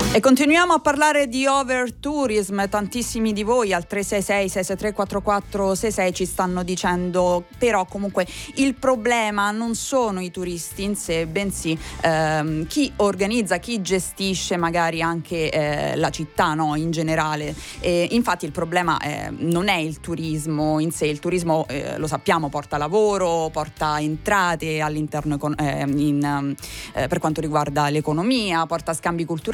E continuiamo a parlare di overtourism. Tantissimi di voi al 366-663-4466 ci stanno dicendo però comunque il problema non sono i turisti in sé, bensì chi organizza, chi gestisce magari anche la città, no, in generale. Infatti il problema non è il turismo in sé. Il turismo lo sappiamo, porta lavoro, porta entrate all'interno per quanto riguarda l'economia, porta scambi culturali.